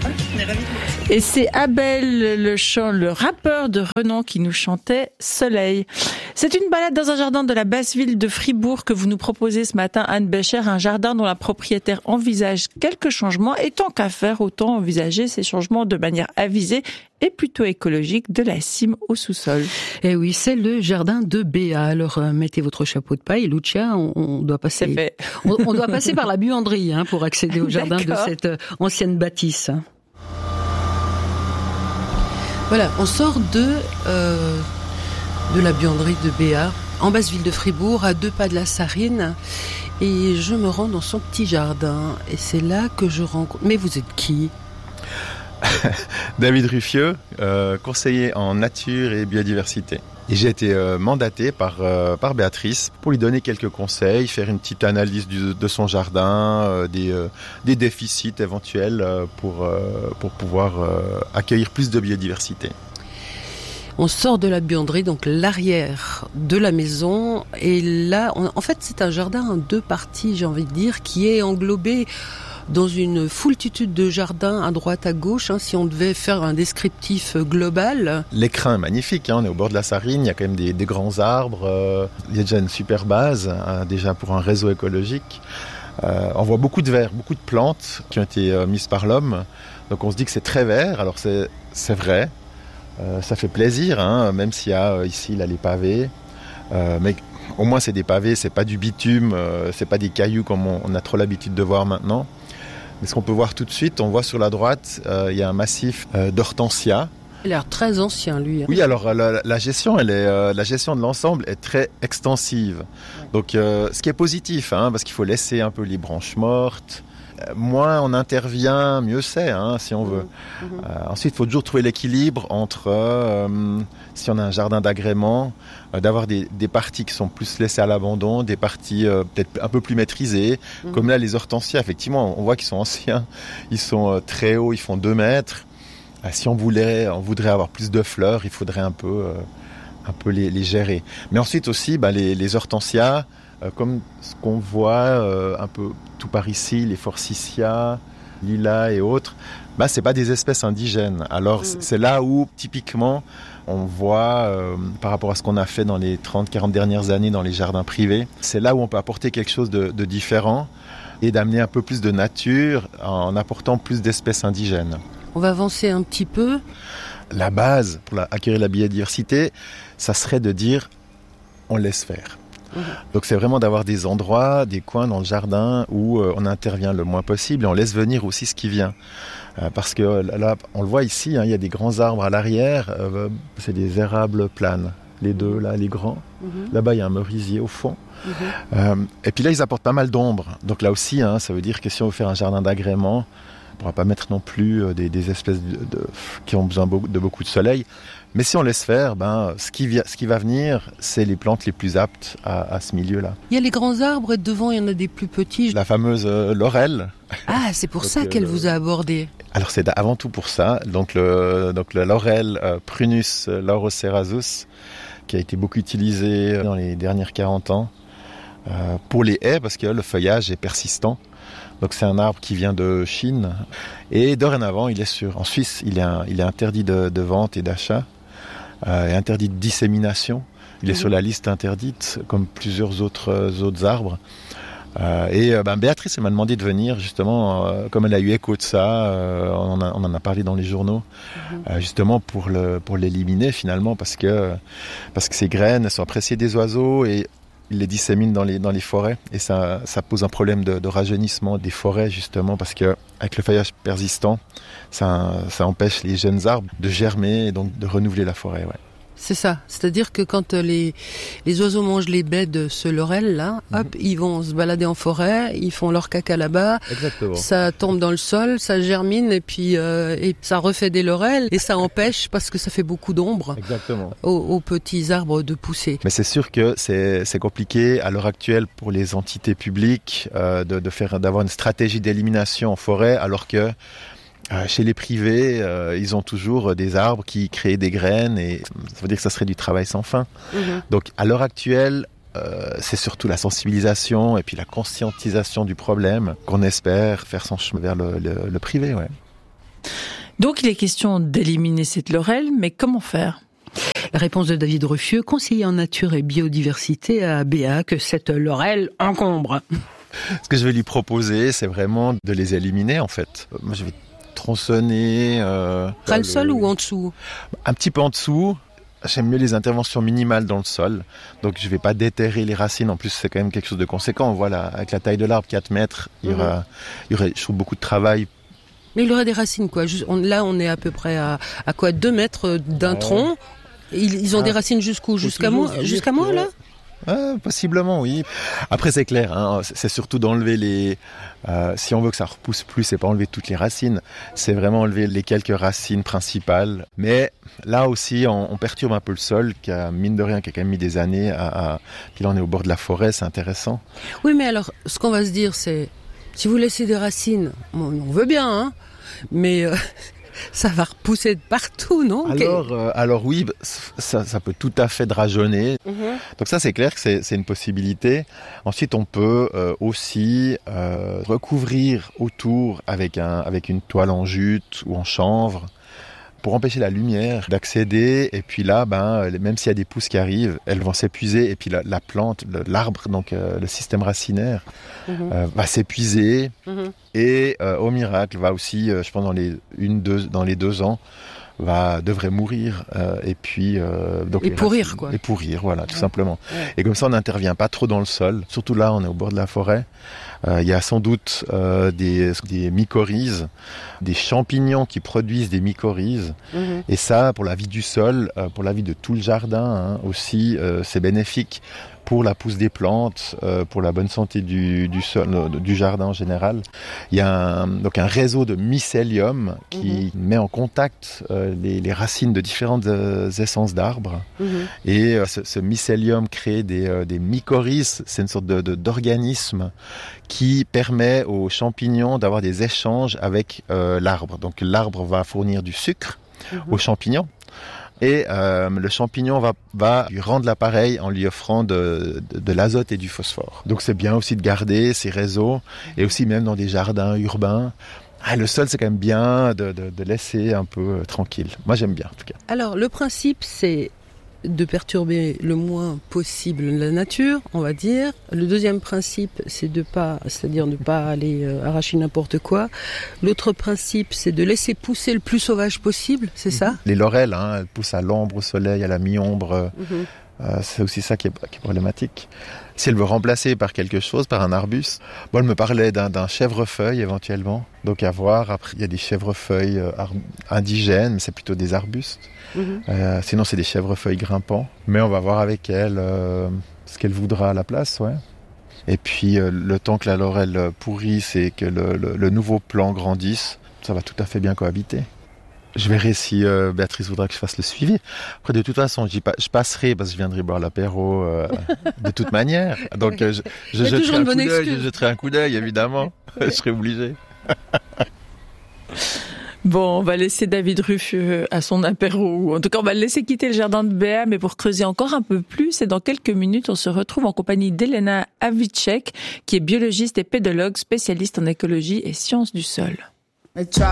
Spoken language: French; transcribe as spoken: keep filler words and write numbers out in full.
On est ravis de vous. Et c'est Abel le chant, le rappeur de renom qui nous chantait Soleil. C'est une balade dans un jardin de la basse ville de Fribourg que vous nous proposez ce matin, Anne Becher, un jardin dont la propriétaire envisage quelques changements et tant qu'à faire, autant envisager ces changements de manière avisée et plutôt écologique de la cime au sous-sol. Eh oui, c'est le jardin de Béa. Alors euh, mettez votre chapeau de paille, Lucia, on, on doit passer. C'est fait. On, on doit passer par la buanderie hein, pour accéder au jardin de D'accord. cette euh, ancienne bâtisse. Voilà, on sort de euh, de la buanderie de Béa, en basse ville de Fribourg, à deux pas de la Sarine, et je me rends dans son petit jardin. Et c'est là que je rencontre. Mais vous êtes qui ? David Ruffieux, euh, conseiller en nature et biodiversité. Et j'ai été euh, mandaté par, euh, par Béatrice pour lui donner quelques conseils, faire une petite analyse du, de son jardin, euh, des, euh, des déficits éventuels euh, pour, euh, pour pouvoir euh, accueillir plus de biodiversité. On sort de la buanderie, donc l'arrière de la maison, et là, on, en fait, c'est un jardin en deux parties, j'ai envie de dire, qui est englobé dans une foultitude de jardins à droite, à gauche, hein, si on devait faire un descriptif global. L'écrin est magnifique, hein, on est au bord de la Sarine, il y a quand même des, des grands arbres, euh, il y a déjà une super base, hein, déjà pour un réseau écologique. Euh, on voit beaucoup de verts, beaucoup de plantes qui ont été euh, mises par l'homme, donc on se dit que c'est très vert, alors c'est, c'est vrai, euh, ça fait plaisir, hein, même s'il y a euh, ici là, les pavés, euh, mais au moins c'est des pavés, c'est pas du bitume, euh, c'est pas des cailloux comme on, on a trop l'habitude de voir maintenant. Mais ce qu'on peut voir tout de suite, on voit sur la droite, euh, il y a un massif euh, d'hortensia. Il a l'air très ancien, lui. Hein. Oui, alors la, la gestion, elle est, euh, la gestion de l'ensemble est très extensive. Donc, euh, ce qui est positif, hein, parce qu'il faut laisser un peu les branches mortes. Euh, moins on intervient, mieux c'est, hein, si on veut. Mmh. Mmh. Euh, ensuite, il faut toujours trouver l'équilibre entre, euh, si on a un jardin d'agrément, euh, d'avoir des, des parties qui sont plus laissées à l'abandon, des parties euh, peut-être un peu plus maîtrisées. Mmh. Comme là, les hortensias, effectivement, on voit qu'ils sont anciens, ils sont euh, très hauts, ils font deux mètres. Euh, si on voulait, on voudrait avoir plus de fleurs, il faudrait un peu, euh, un peu les, les gérer. Mais ensuite aussi, bah, les, les hortensias, euh, comme ce qu'on voit euh, un peu tout par ici, les forsythias, lilas et autres, bah, c'est pas des espèces indigènes. Alors mmh. c'est là où typiquement on voit euh, par rapport à ce qu'on a fait dans les trente quarante dernières années dans les jardins privés, c'est là où on peut apporter quelque chose de, de différent et d'amener un peu plus de nature en apportant plus d'espèces indigènes. On va avancer un petit peu. La base pour la, acquérir la biodiversité, ça serait de dire on laisse faire. Mmh. Donc c'est vraiment d'avoir des endroits, des coins dans le jardin où euh, on intervient le moins possible et on laisse venir aussi ce qui vient. Euh, parce que là, on le voit ici, hein, il y a des grands arbres à l'arrière, euh, c'est des érables planes, les deux là, les grands. Mmh. Là-bas, il y a un merisier au fond. Mmh. Euh, et puis là, ils apportent pas mal d'ombre. Donc là aussi, hein, ça veut dire que si on veut faire un jardin d'agrément, on ne pourra pas mettre non plus des, des espèces de, de, qui ont besoin de beaucoup de soleil. Mais si on laisse faire, ben, ce, qui via, ce qui va venir, c'est les plantes les plus aptes à, à ce milieu-là. Il y a les grands arbres et devant, il y en a des plus petits. La fameuse euh, laurel. Ah, c'est pour donc, ça qu'elle euh, vous a abordé. Alors c'est avant tout pour ça. Donc le, donc le laurel euh, Prunus laurocerasus, qui a été beaucoup utilisé dans les dernières quarante ans euh, pour les haies, parce que le feuillage est persistant. Donc c'est un arbre qui vient de Chine et dorénavant il est sur, en Suisse il est, un, il est interdit de, de vente et d'achat euh, et interdit de dissémination. Il est mmh. sur la liste interdite comme plusieurs autres, euh, autres arbres. Euh, et euh, ben, Béatrice elle m'a demandé de venir justement, euh, comme elle a eu écho de ça, euh, on, a, on en a parlé dans les journaux, mmh. euh, justement pour, le, pour l'éliminer finalement parce que, parce que ces graines sont appréciées des oiseaux et ils les disséminent dans les, dans les forêts et ça, ça pose un problème de, de rajeunissement des forêts justement parce qu'avec le feuillage persistant, ça, ça empêche les jeunes arbres de germer et donc de renouveler la forêt. Ouais. C'est ça, c'est-à-dire que quand les, les oiseaux mangent les baies de ce laurel là, hop, mmh. ils vont se balader en forêt, ils font leur caca là-bas, exactement. Ça tombe dans le sol, ça germine et puis euh, et ça refait des laurels et ça empêche parce que ça fait beaucoup d'ombre exactement. Aux, aux petits arbres de pousser. Mais c'est sûr que c'est, c'est compliqué à l'heure actuelle pour les entités publiques euh, de, de faire, d'avoir une stratégie d'élimination en forêt alors que Euh, chez les privés, euh, ils ont toujours des arbres qui créent des graines et ça veut dire que ça serait du travail sans fin. Mmh. Donc à l'heure actuelle, euh, c'est surtout la sensibilisation et puis la conscientisation du problème qu'on espère faire son chemin vers le, le, le privé. Ouais. Donc il est question d'éliminer cette laurelle, mais comment faire ? La réponse de David Ruffieux, conseiller en nature et biodiversité à B A, que cette laurelle encombre. Ce que je vais lui proposer, c'est vraiment de les éliminer en fait. Moi, je vais tronçonner. Euh, Ras le sol ou en dessous ? Un petit peu en dessous. J'aime mieux les interventions minimales dans le sol. Donc je vais pas déterrer les racines. En plus, c'est quand même quelque chose de conséquent. Voilà, avec la taille de l'arbre, quatre mètres, il y aura, il y aurait, je trouve, beaucoup de travail. Mais il aurait des racines, quoi. Juste, on, là, on est à peu près à, à quoi, deux mètres d'un ouais. tronc. Ils, ils ont ah, des racines jusqu'où ? Jusqu'à moi, jusqu'à moi, là ? Ah, possiblement, oui. Après, c'est clair, hein, c'est surtout d'enlever les... Euh, si on veut que ça repousse plus, c'est pas enlever toutes les racines, c'est vraiment enlever les quelques racines principales. Mais là aussi, on, on perturbe un peu le sol, qui a, mine de rien, qui a quand même mis des années à... à... Puis là, on est au bord de la forêt, c'est intéressant. Oui, mais alors, ce qu'on va se dire, c'est... Si vous laissez des racines, on veut bien, hein, mais... Euh... Ça va repousser de partout, non ? Alors, euh, alors oui, ça, ça peut tout à fait drageonner. Mm-hmm. Donc ça, c'est clair que c'est, c'est une possibilité. Ensuite, on peut euh, aussi euh, recouvrir autour avec, un, avec une toile en jute ou en chanvre pour empêcher la lumière d'accéder. Et puis là, ben, même s'il y a des pousses qui arrivent, elles vont s'épuiser. Et puis la, la plante, le, l'arbre, donc euh, le système racinaire, mm-hmm. euh, va s'épuiser. Mm-hmm. Et euh, au miracle, va aussi, euh, je pense dans les une, deux, dans les deux ans, va devrait mourir. Euh, et puis euh, donc et pourrir racines, quoi. Et pourrir, voilà, tout ouais. simplement. Ouais. Et comme ça, on n'intervient pas trop dans le sol. Surtout là, on est au bord de la forêt. Euh, il y a sans doute euh, des, des mycorhizes, des champignons qui produisent des mycorhizes. Mmh. Et ça, pour la vie du sol, euh, pour la vie de tout le jardin hein, aussi, euh, c'est bénéfique pour la pousse des plantes, euh, pour la bonne santé du, du sol, euh, du jardin en général. Il y a un, donc un réseau de mycélium qui mmh. met en contact euh, les, les racines de différentes euh, essences d'arbres. Mmh. Et euh, ce, ce mycélium crée des, euh, des mycorhizes, c'est une sorte de, de, d'organisme qui permet aux champignons d'avoir des échanges avec euh, l'arbre. Donc l'arbre va fournir du sucre mmh. aux champignons. Et euh, le champignon va, va lui rendre l'appareil en lui offrant de, de, de l'azote et du phosphore. Donc c'est bien aussi de garder ces réseaux, et aussi même dans des jardins urbains. Ah, le sol, c'est quand même bien de, de, de laisser un peu euh, tranquille. Moi, j'aime bien, en tout cas. Alors, le principe, c'est de perturber le moins possible la nature, on va dire. Le deuxième principe, c'est de pas, c'est-à-dire ne pas aller euh, arracher n'importe quoi. L'autre principe, c'est de laisser pousser le plus sauvage possible, c'est ça ? Les laurelles, hein, elles poussent à l'ombre, au soleil, à la mi-ombre. Mm-hmm. Euh, c'est aussi ça qui est, qui est problématique. Si elle veut remplacer par quelque chose, par un arbuste, bon, elle me parlait d'un, d'un chèvrefeuille éventuellement. Donc à voir, après il y a des chèvrefeuilles euh, ar- indigènes, mais c'est plutôt des arbustes. Mmh. Euh, sinon c'est des chèvrefeuilles grimpants. Mais on va voir avec elle euh, ce qu'elle voudra à la place, ouais. Et puis euh, le temps que la laurelle pourrisse et que le, le, le nouveau plant grandisse, ça va tout à fait bien cohabiter. Je verrai si euh, Béatrice voudra que je fasse le suivi. Après, de toute façon, j'y pa- je passerai parce que je viendrai boire l'apéro euh, de toute manière. Donc, euh, je, je, jetterai un coup d'œil, je jetterai un coup d'œil, évidemment. Je serai obligé. Bon, on va laisser David Ruffieux à son apéro. En tout cas, on va le laisser quitter le jardin de Béa, mais pour creuser encore un peu plus, et dans quelques minutes, on se retrouve en compagnie d'Elena Havlicek, qui est biologiste et pédologue, spécialiste en écologie et sciences du sol.